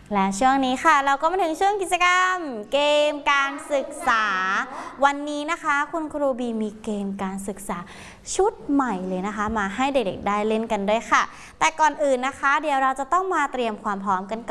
และช่วงนี้ค่ะเราก็มาถึงช่วงกิจกรรมเกมการศึกษาวันนี้นะคะคุณครูบีมีเกมการศึกษาชุดใหม่เลยนะคะมาให้เด็กๆได้เล่นกันด้วยค่ะแต่ก่อนอื่นนะคะเดี๋ยวเราจะต้องมาเตรียมความพร้อมกันก่อน